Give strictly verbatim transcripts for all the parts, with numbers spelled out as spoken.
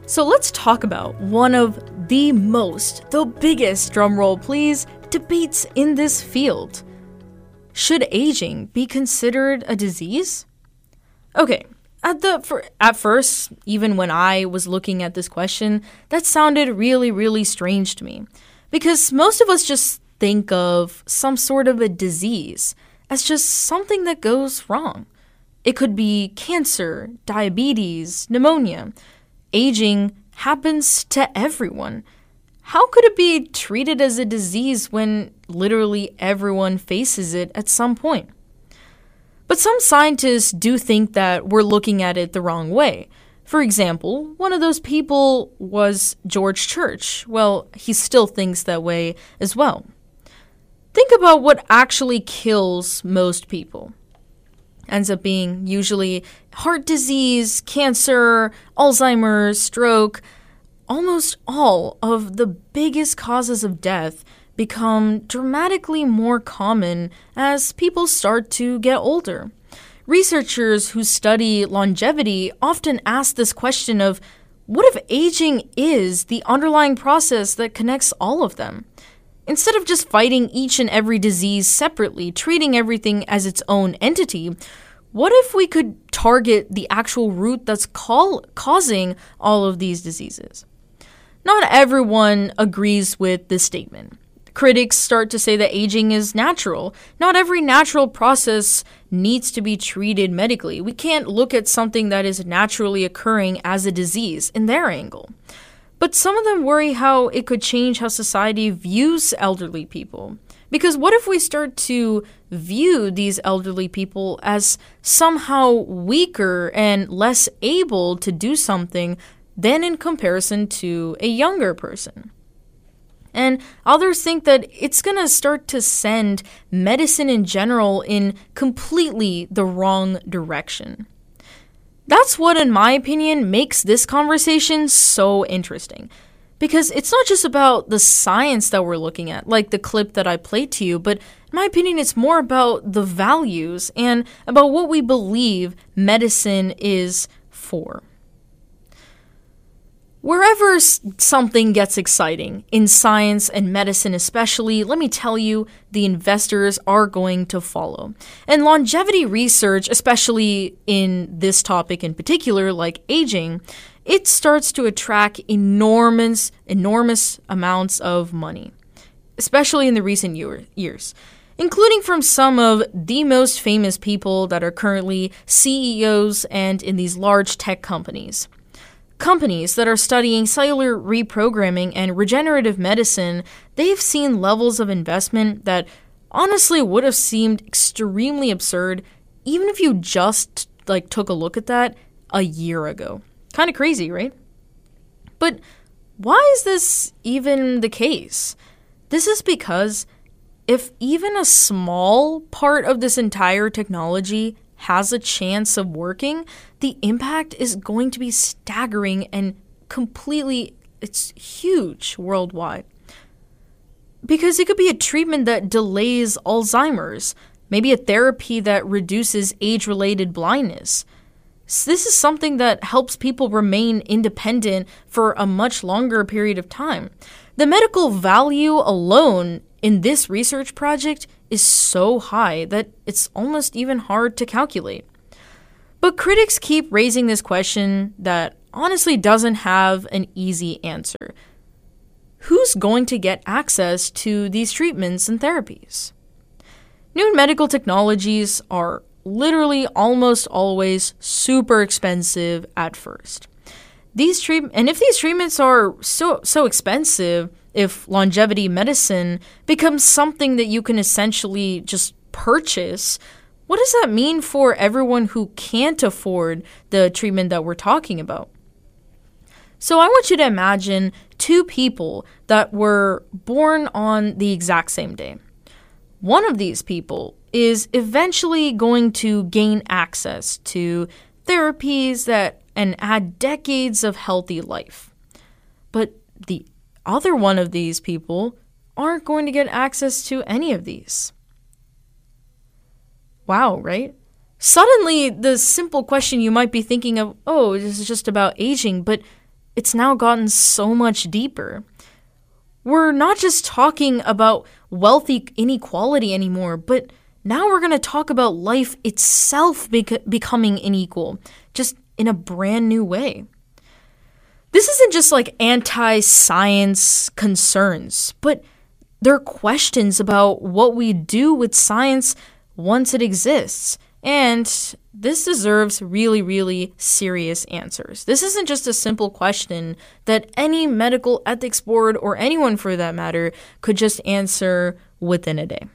So let's talk about one of the most, the biggest, drumroll please, debates in this field. Should aging be considered a disease? Okay, at the for, at first, even when I was looking at this question, that sounded really, really strange to me. Because most of us just think of some sort of a disease as just something that goes wrong. It could be cancer, diabetes, pneumonia. Aging happens to everyone. How could it be treated as a disease when literally everyone faces it at some point? But some scientists do think that we're looking at it the wrong way. For example, one of those people was George Church. Well, he still thinks that way as well. Think about what actually kills most people. Ends up being usually heart disease, cancer, Alzheimer's, stroke. Almost all of the biggest causes of death become dramatically more common as people start to get older. Researchers who study longevity often ask this question of, what if aging is the underlying process that connects all of them? Instead of just fighting each and every disease separately, treating everything as its own entity, what if we could target the actual root that's call- causing all of these diseases? Not everyone agrees with this statement. Critics start to say that aging is natural. Not every natural process needs to be treated medically. We can't look at something that is naturally occurring as a disease in their angle. But some of them worry how it could change how society views elderly people. Because what if we start to view these elderly people as somehow weaker and less able to do something than in comparison to a younger person? And others think that it's going to start to send medicine in general in completely the wrong direction. That's what, in my opinion, makes this conversation so interesting. Because it's not just about the science that we're looking at, like the clip that I played to you, but in my opinion, it's more about the values and about what we believe medicine is for. Wherever something gets exciting, in science and medicine especially, let me tell you, the investors are going to follow. And longevity research, especially in this topic in particular, like aging, it starts to attract enormous, enormous amounts of money, especially in the recent year, years, including from some of the most famous people that are currently C E Os and in these large tech companies. Companies that are studying cellular reprogramming and regenerative medicine, they've seen levels of investment that honestly would have seemed extremely absurd even if you just like took a look at that a year ago. Kind of crazy, right? But why is this even the case? This is because if even a small part of this entire technology has a chance of working, the impact is going to be staggering and completely, it's huge worldwide. Because it could be a treatment that delays Alzheimer's, maybe a therapy that reduces age-related blindness. So this is something that helps people remain independent for a much longer period of time. The medical value alone in this research project is so high that it's almost even hard to calculate. But critics keep raising this question that honestly doesn't have an easy answer. Who's going to get access to these treatments and therapies? New medical technologies are literally almost always super expensive at first. These treat- and if these treatments are so so expensive, if longevity medicine becomes something that you can essentially just purchase, what does that mean for everyone who can't afford the treatment that we're talking about? So I want you to imagine two people that were born on the exact same day. One of these people is eventually going to gain access to therapies that and add decades of healthy life. But the other one of these people aren't going to get access to any of these. Wow, right? Suddenly, the simple question you might be thinking of, oh, this is just about aging, but it's now gotten so much deeper. We're not just talking about wealth inequality anymore, but now we're going to talk about life itself bec- becoming unequal, just in a brand new way. This isn't just like anti-science concerns, but they're questions about what we do with science once it exists. And this deserves really, really serious answers. This isn't just a simple question that any medical ethics board, or anyone for that matter, could just answer within a day.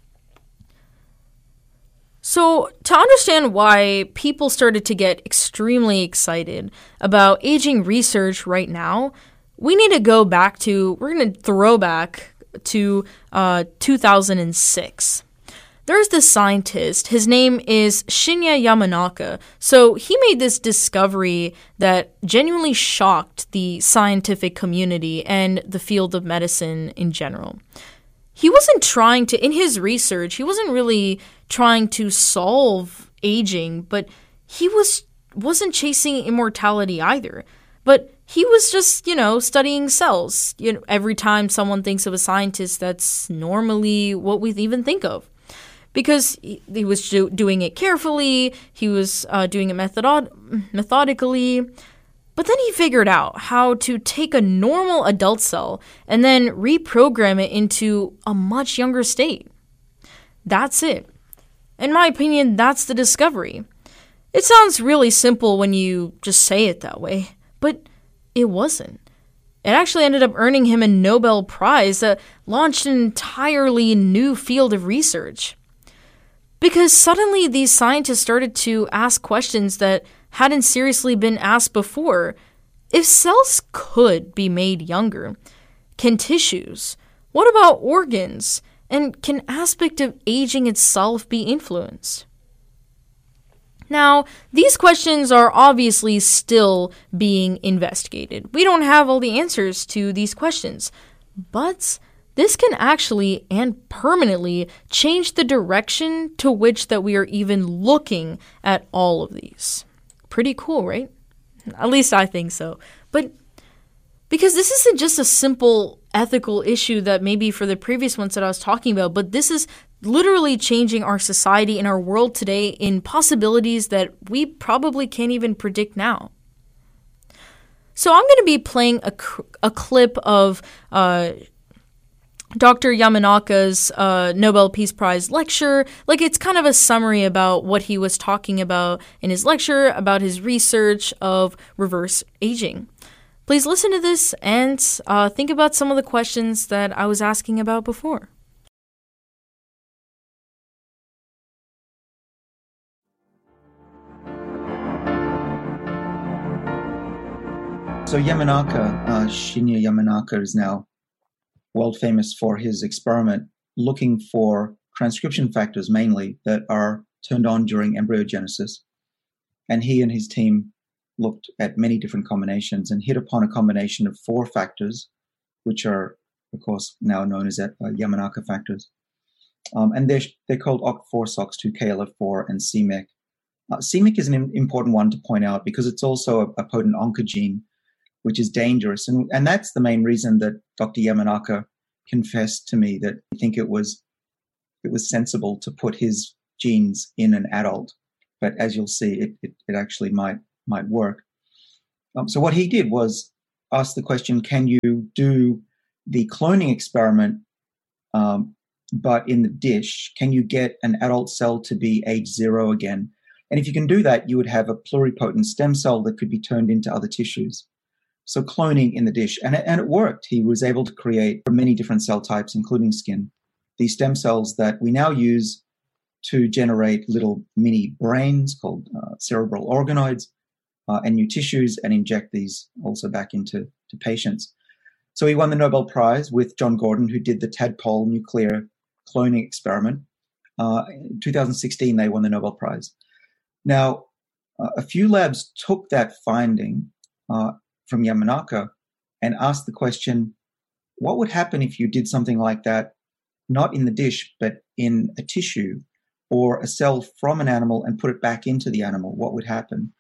So, to understand why people started to get extremely excited about aging research right now, we need to go back to, we're going to throw back to uh, two thousand six. There's this scientist, his name is Shinya Yamanaka. So he made this discovery that genuinely shocked the scientific community and the field of medicine in general. He wasn't trying to, in his research, he wasn't really trying to solve aging, but he was, wasn't chasing immortality either. But he was just, you know, studying cells. You know, every time someone thinks of a scientist, that's normally what we even think of. Because he, he was do, doing it carefully, he was uh, doing it method- methodically, but then he figured out how to take a normal adult cell and then reprogram it into a much younger state. That's it. In my opinion, that's the discovery. It sounds really simple when you just say it that way, but it wasn't. It actually ended up earning him a Nobel Prize that launched an entirely new field of research. Because suddenly these scientists started to ask questions that hadn't seriously been asked before. If cells could be made younger, can tissues? What about organs? And can aspect of aging itself be influenced? Now, these questions are obviously still being investigated. We don't have all the answers to these questions, but this can actually and permanently change the direction to which that we are even looking at all of these. Pretty cool, right? At least I think so. But because this isn't just a simple ethical issue that maybe for the previous ones that I was talking about, but this is literally changing our society and our world today in possibilities that we probably can't even predict now. So I'm going to be playing a, a clip of uh, Doctor Yamanaka's uh, Nobel Peace Prize lecture. Like, it's kind of a summary about what he was talking about in his lecture, about his research of reverse aging. Please listen to this and uh, think about some of the questions that I was asking about before. So Yamanaka, uh, Shinya Yamanaka, is now world famous for his experiment looking for transcription factors mainly that are turned on during embryogenesis. And he and his team looked at many different combinations and hit upon a combination of four factors, which are, of course, now known as uh, Yamanaka factors. Um, and they're, they're called O C four, S O X two, K L F four, and c M E C. Uh, c M E C is an important one to point out because it's also a, a potent oncogene, which is dangerous. And, and that's the main reason that Doctor Yamanaka confessed to me that I think it was it was sensible to put his genes in an adult. But as you'll see, it, it, it actually might might work. Um, so what he did was ask the question, can you do the cloning experiment, um, but in the dish? Can you get an adult cell to be age zero again? And if you can do that, you would have a pluripotent stem cell that could be turned into other tissues. So cloning in the dish. And it, and it worked. He was able to create many different cell types, including skin, these stem cells that we now use to generate little mini brains called uh, cerebral organoids uh, and new tissues, and inject these also back into to patients. So he won the Nobel Prize with John Gordon, who did the tadpole nuclear cloning experiment. Uh, in two thousand sixteen, they won the Nobel Prize. Now, uh, a few labs took that finding uh, from Yamanaka and asked the question, what would happen if you did something like that, not in the dish, but in a tissue or a cell from an animal and put it back into the animal? What would happen?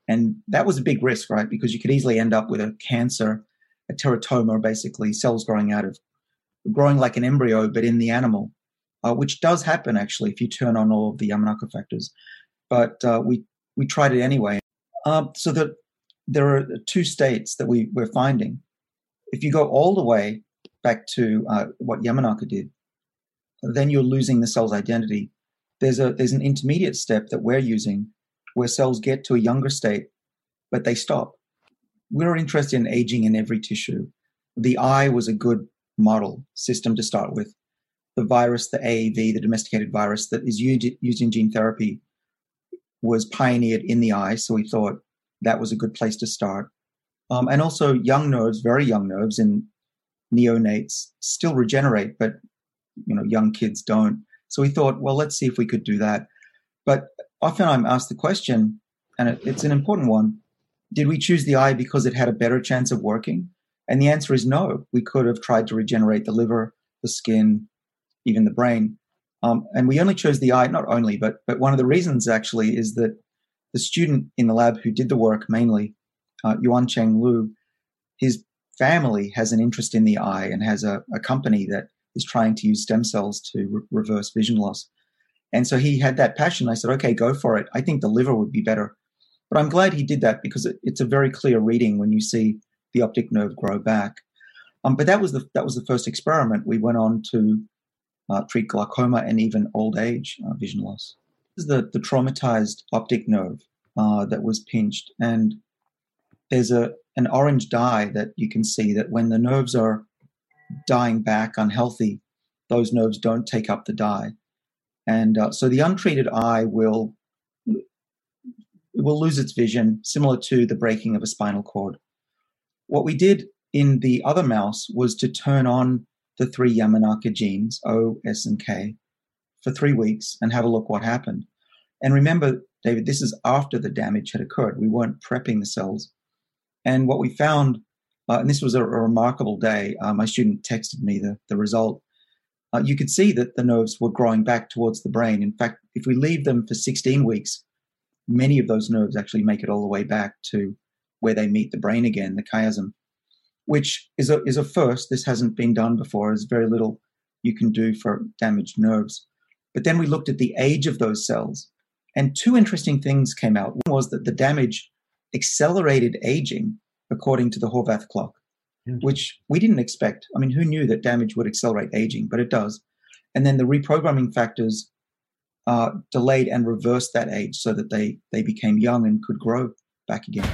And that was a big risk, right? Because you could easily end up with a cancer, a teratoma, basically cells growing out of, growing like an embryo, but in the animal, uh, which does happen actually if you turn on all of the Yamanaka factors. But uh, we we tried it anyway. Uh, so that there are two states that we we're finding. If you go all the way back to uh, what Yamanaka did, then you're losing the cell's identity. There's a there's an intermediate step that we're using where cells get to a younger state, but they stop. We're interested in aging in every tissue. The eye was a good model system to start with. The virus, the A A V, the domesticated virus that is used, used in gene therapy, was pioneered in the eye, so we thought that was a good place to start. Um, and also young nerves, very young nerves in neonates still regenerate, but you know, young kids don't. So we thought, well, let's see if we could do that. But often I'm asked the question, and it, it's an important one, did we choose the eye because it had a better chance of working? And the answer is no. We could have tried to regenerate the liver, the skin, even the brain. Um, and we only chose the eye, not only, but but one of the reasons actually is that the student in the lab who did the work mainly, uh, Yuan Cheng Lu, his family has an interest in the eye and has a, a company that is trying to use stem cells to re- reverse vision loss. And so he had that passion. I said, okay, go for it. I think the liver would be better. But I'm glad he did that because it, it's a very clear reading when you see the optic nerve grow back. Um, but that was the that was the first experiment. We went on to uh, treat glaucoma and even old age uh, vision loss. This is the, the traumatized optic nerve uh, that was pinched. And there's a an orange dye that you can see that when the nerves are dying back unhealthy, those nerves don't take up the dye. And uh, so the untreated eye will will lose its vision, similar to the breaking of a spinal cord. What we did in the other mouse was to turn on the three Yamanaka genes, O, S, and K, for three weeks and have a look what happened. And remember, David, this is after the damage had occurred. We weren't prepping the cells. And what we found, uh, and this was a, a remarkable day, uh, my student texted me the, the result. Uh, you could see that the nerves were growing back towards the brain. In fact, if we leave them for sixteen weeks, many of those nerves actually make it all the way back to where they meet the brain again, the chiasm, which is a, is a first. This hasn't been done before. There's very little you can do for damaged nerves. But then we looked at the age of those cells, and two interesting things came out. One was that the damage accelerated aging according to the Horvath clock, mm-hmm. which we didn't expect. I mean, who knew that damage would accelerate aging? But it does. And then the reprogramming factors uh, delayed and reversed that age so that they, they became young and could grow back again.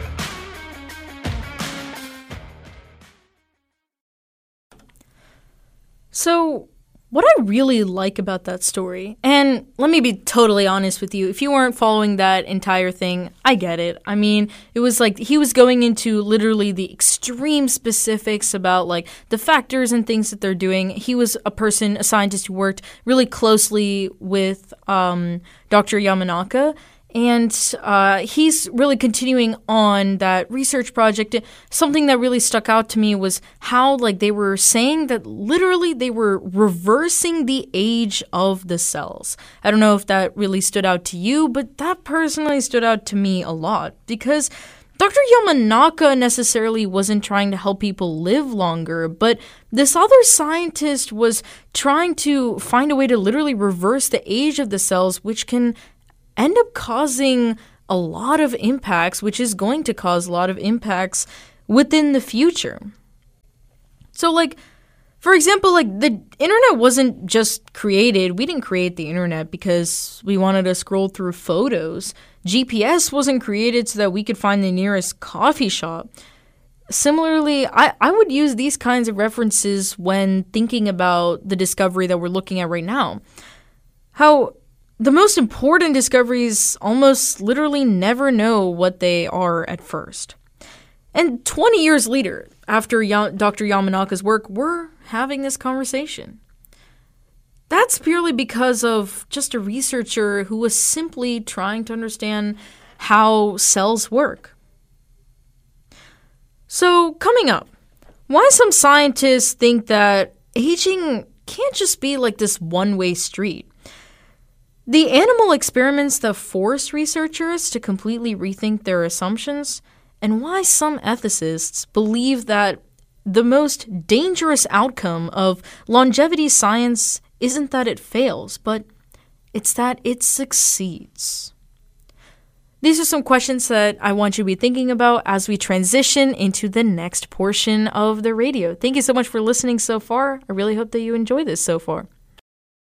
So what I really like about that story, and let me be totally honest with you, if you weren't following that entire thing, I get it. I mean, it was like he was going into literally the extreme specifics about like the factors and things that they're doing. He was a person, a scientist who worked really closely with um, Doctor Yamanaka. And uh, he's really continuing on that research project. Something that really stuck out to me was how, like, they were saying that literally they were reversing the age of the cells. I don't know if that really stood out to you, but that personally stood out to me a lot because Doctor Yamanaka necessarily wasn't trying to help people live longer, but this other scientist was trying to find a way to literally reverse the age of the cells, which can end up causing a lot of impacts, which is going to cause a lot of impacts within the future. So, like, for example, like, the internet wasn't just created. We didn't create the internet because we wanted to scroll through photos. G P S wasn't created so that we could find the nearest coffee shop. Similarly, I, I would use these kinds of references when thinking about the discovery that we're looking at right now. How the most important discoveries almost literally never know what they are at first. And twenty years later, after ya- Doctor Yamanaka's work, we're having this conversation. That's purely because of just a researcher who was simply trying to understand how cells work. So, coming up, why some scientists think that aging can't just be like this one-way street. The animal experiments that force researchers to completely rethink their assumptions, and why some ethicists believe that the most dangerous outcome of longevity science isn't that it fails, but it's that it succeeds. These are some questions that I want you to be thinking about as we transition into the next portion of the radio. Thank you so much for listening so far. I really hope that you enjoy this so far.